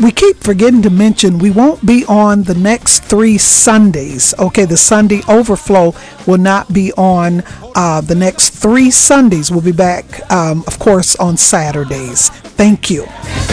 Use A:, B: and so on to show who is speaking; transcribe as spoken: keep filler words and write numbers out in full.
A: we keep forgetting to mention we won't be on the next three Sundays. Okay, the Sunday Overflow will not be on uh, the next three Sundays. We'll be back, um, of course, on Saturdays. Thank you.